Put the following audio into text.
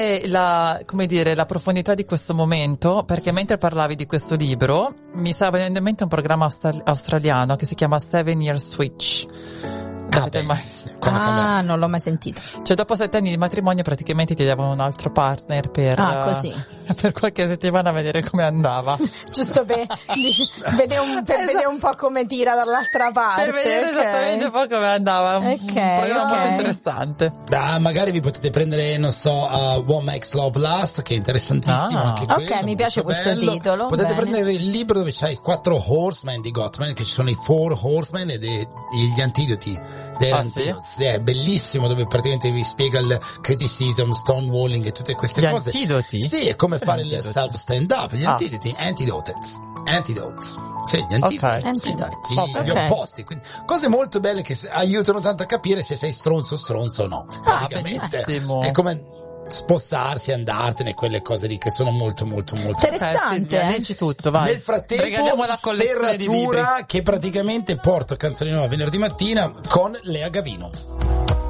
come dire, la profondità di questo momento, perché mentre parlavi di questo libro mi stava venendo in mente un programma australiano che si chiama 7 Year Switch. Non l'ho mai sentito. Cioè dopo 7 anni di matrimonio praticamente ti davano un altro partner per qualche settimana a vedere come andava. Giusto per vedere un po' come tira dall'altra parte. Per vedere esattamente un po' come andava. Un programma molto interessante. Magari vi potete prendere, non so, One Makes Love Last, che è interessantissimo anche quello. Ok, mi piace questo titolo. Potete prendere il libro dove c'hai i 4 horsemen di Gottman, che ci sono i 4 horsemen e gli antidoti. È bellissimo, dove praticamente vi spiega il criticism, stonewalling e tutte queste cose. Gli antidoti? Sì, è come fare il self stand up, gli antidoti, antidotes. Sì, gli antidoti. Gli opposti. Quindi, cose molto belle che aiutano tanto a capire se sei stronzo o no. È come spostarsi, andartene, quelle cose lì che sono molto molto molto interessante. Dici tutto, vai. Nel frattempo Serratura, che praticamente porta Canzoni Nuove venerdì mattina con Lea Gavino.